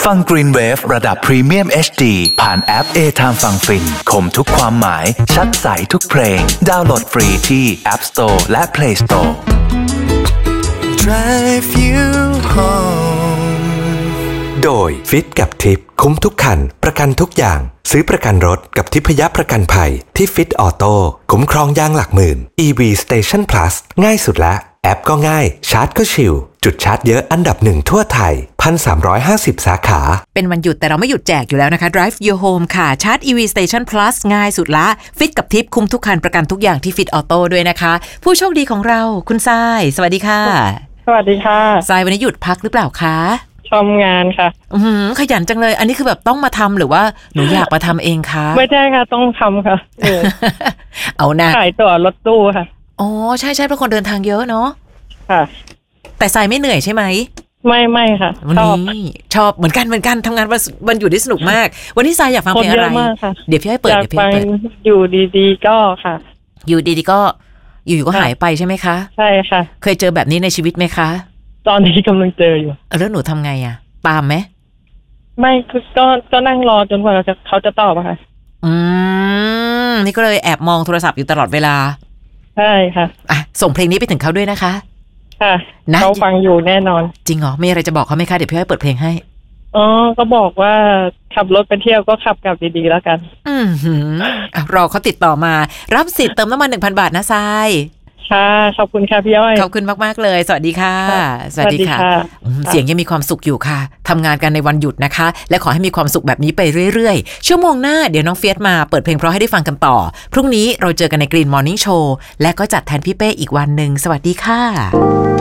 ฟัง Green Wave ระดับ Premium HD ผ่านแอป A-Time ฟังฟินคมทุกความหมายชัดใสทุกเพลงดาวน์โหลดฟรีที่ App Store และ Play Store Drive you home โดยฟิตกับทิปคุ้มทุกคันประกันทุกอย่างซื้อประกันรถกับทิพยประกันภัยที่ฟิตออโต้คุ้มครองยางหลักหมื่น EV Station Plus ง่ายสุดละแอปก็ง่ายชาร์จก็ชิลจุดชาร์จเยอะอันดับหนึ่งทั่วไทย 1,350 สาขาเป็นวันหยุดแต่เราไม่หยุดแจกอยู่แล้วนะคะ Drive Your Home ค่ะชาร์จ EV Station Plus ง่ายสุดละฟิตกับทิปคุ้มทุกคันประกันทุกอย่างที่ฟิตออโต้ด้วยนะคะผู้โชคดีของเราคุณทรายสวัสดีค่ะสวัสดีค่ะทรายวันนี้หยุดพักหรือเปล่าคะทำงานค่ะขยันจังเลยอันนี้คือแบบต้องมาทำหรือว่าหนูอยากมาทำเองคะไม่ใช่ค่ะต้องทำค่ะเอานะขายตั๋วรถตู้ค่ะอ๋อใช่เพราะคนเดินทางเยอะเนาะค่ะแต่ทรายไม่เหนื่อยใช่ไหมไม่ค่ะชอบเหมือนกันทำงานวันหยุดได้สนุกมากวันนี้ทรายอยากฟังเพลงอะไรเดี๋ยวพี่ให้เปิดอยู่ดีๆก็ค่ะอยู่ดีๆก็อยู่ก็หายไปใช่ไหมคะใช่ค่ะเคยเจอแบบนี้ในชีวิตไหมคะตอนนี้กำลังเจออยู่แล้วหนูทำไงอ่ะตามไหมไม่คือก็นั่งรอจนกว่าเขาจะตอบค่ะนี่ก็เลยแอบมองโทรศัพท์อยู่ตลอดเวลาใช่ค่ะส่งเพลงนี้ไปถึงเขาด้วยนะคะค่ะเขาฟังอยู่แน่นอนจริงเหรอมีอะไรจะบอกเขาไหมคะเดี๋ยวพี่ให้เปิดเพลงให้ก็บอกว่าขับรถไปเที่ยวก็ขับกลับดีๆแล้วกันรอเขาติดต่อมารับสิทธิ์เติมน้ำมัน 1,000 บาทนะทรายค่ะขอบคุณค่ะพี่อ้อยขอบคุณมากๆเลยสวัสดีค่ะสวัสดีค่ะเสียงยังมีความสุขอยู่ค่ะทำงานกันในวันหยุดนะคะและขอให้มีความสุขแบบนี้ไปเรื่อยๆชั่วโมงหน้าเดี๋ยวน้องเฟียสมาเปิดเพลงเพราะให้ได้ฟังกันต่อพรุ่งนี้เราเจอกันใน Green Morning Show และก็จัดแทนพี่เป้อีกวันนึงสวัสดีค่ะ